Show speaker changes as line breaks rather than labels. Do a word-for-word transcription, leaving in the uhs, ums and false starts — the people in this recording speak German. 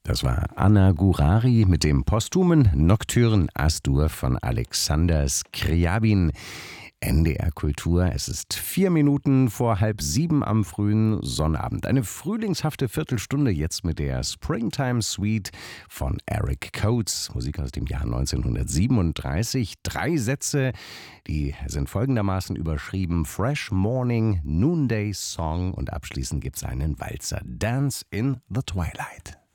Das war Anna Gurari mit dem posthumen Nocturne As-Dur von Alexander Scriabin. N D R Kultur, es ist vier Minuten vor halb sieben am frühen Sonnabend. Eine frühlingshafte Viertelstunde jetzt mit der Springtime Suite von Eric Coates, Musik aus dem Jahr neunzehnhundertsiebenunddreißig. Drei Sätze, die sind folgendermaßen überschrieben: Fresh Morning, Noonday Song und abschließend gibt es einen Walzer, Dance in the Twilight.